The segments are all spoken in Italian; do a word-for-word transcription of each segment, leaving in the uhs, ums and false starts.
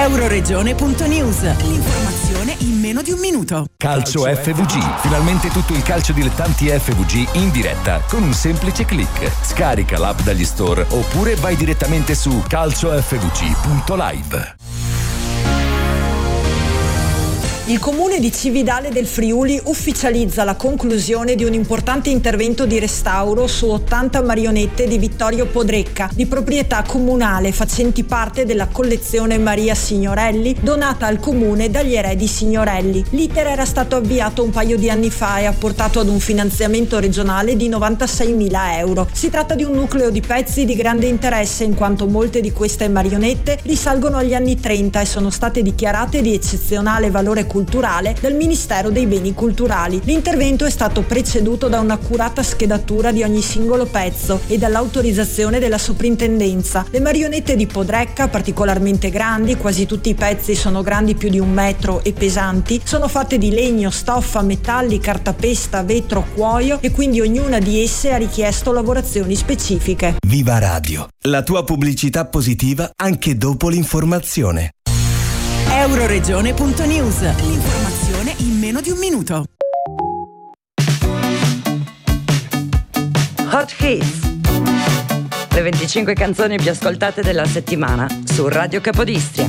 Euroregione punto news. L'informazione in meno di un minuto. Calcio F V G. Finalmente tutto il calcio dilettanti F V G in diretta con un semplice click. Scarica l'app dagli store oppure vai direttamente su calcio f v g punto live. Il comune di Cividale del Friuli ufficializza la conclusione di un importante intervento di restauro su ottanta marionette di Vittorio Podrecca, di proprietà comunale, facenti parte della collezione Maria Signorelli, donata al comune dagli eredi Signorelli. L'iter era stato avviato un paio di anni fa e ha portato ad un finanziamento regionale di novantaseimila euro. Si tratta di un nucleo di pezzi di grande interesse in quanto molte di queste marionette risalgono agli anni trenta e sono state dichiarate di eccezionale valore culturale culturale dal Ministero dei Beni Culturali. L'intervento è stato preceduto da un'accurata schedatura di ogni singolo pezzo e dall'autorizzazione della soprintendenza. Le marionette di Podrecca, particolarmente grandi, quasi tutti i pezzi sono grandi più di un metro e pesanti, sono fatte di legno, stoffa, metalli, cartapesta, vetro, cuoio e quindi ognuna di esse ha richiesto lavorazioni specifiche. Viva Radio, la tua pubblicità positiva anche dopo l'informazione. Euroregione punto news. L'informazione in meno di un minuto. Hot Hits. Le venticinque canzoni più ascoltate della settimana su Radio Capodistria.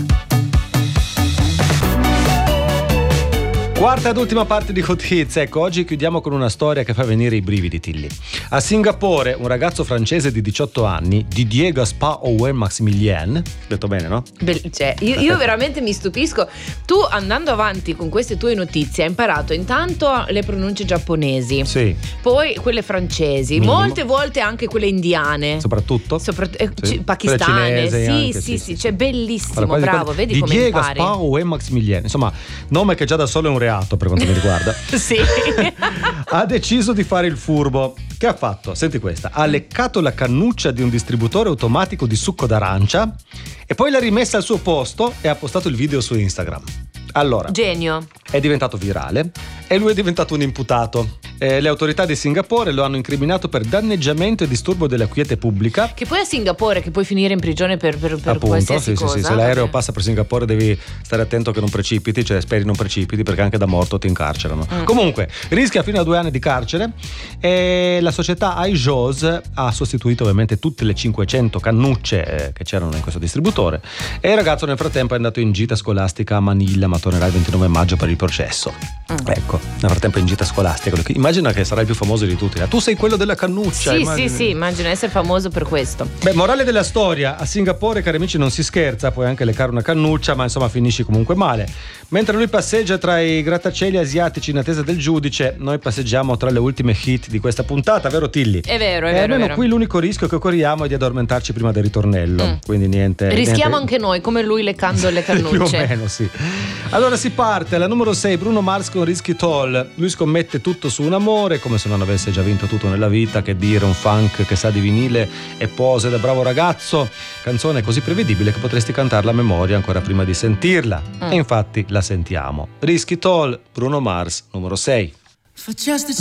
Quarta ed ultima parte di Hot Hits. Ecco, oggi chiudiamo con una storia che fa venire i brividi, Tilly. A Singapore un ragazzo francese di diciotto anni, Didier Gaspard Owen Maximilien, detto bene, no? Beh, cioè, io, io veramente mi stupisco. Tu, andando avanti con queste tue notizie, hai imparato intanto le pronunce giapponesi, sì, poi quelle francesi, Minimo. molte volte anche quelle indiane, soprattutto Sopra- eh, sì. c- pakistane, cinese sì, anche, sì, sì, sì, sì, cioè sì. bellissimo, Allora, bravo, vedi Didier come impari. Gaspard Owen Maximilien, insomma, nome che già da solo è un reato per quanto mi riguarda. Sì. Ha deciso di fare il furbo. Che ha fatto? Senti questa: ha leccato la cannuccia di un distributore automatico di succo d'arancia e poi l'ha rimessa al suo posto e ha postato il video su Instagram. Allora, Genio. è diventato virale e lui è diventato un imputato. Eh, le autorità di Singapore lo hanno incriminato per danneggiamento e disturbo della quiete pubblica. Che poi a Singapore che puoi finire in prigione per, per, per Appunto, qualsiasi sì, cosa. sì, sì. Se l'aereo okay. passa per Singapore devi stare attento che non precipiti, cioè speri non precipiti, perché anche da morto ti incarcerano. Mm. Comunque, rischia fino a due anni di carcere e la società iJoes ha sostituito ovviamente tutte le cinquecento cannucce eh, che c'erano in questo distributore e il ragazzo nel frattempo è andato in gita scolastica a Manila, ma tornerà il ventinove maggio per il processo. Mm. Ecco, nel frattempo è in gita scolastica. Immagina che sarà il più famoso di tutti. Tu sei quello della cannuccia. Sì, immagini. sì, sì, immagino essere famoso per questo. Beh, morale della storia: a Singapore, cari amici, non si scherza, puoi anche leccare una cannuccia, ma insomma finisci comunque male. Mentre lui passeggia tra i grattacieli asiatici in attesa del giudice, noi passeggiamo tra le ultime hit di questa puntata, vero Tilly? È vero, è e vero. almeno è vero. qui l'unico rischio che corriamo è di addormentarci prima del ritornello. Mm. Quindi niente. Rischiamo niente... anche noi, come lui leccando le cannucce. Più o meno, sì. Allora si parte. Alla numero sei, Bruno Mars con Risky Toll. Lui scommette tutto su un amore, come se non avesse già vinto tutto nella vita, che dire, un funk che sa di vinile e pose da bravo ragazzo. Canzone così prevedibile che potresti cantarla a memoria ancora prima di sentirla. Mm. E infatti la sentiamo. Risky Toll, Bruno Mars, numero sei.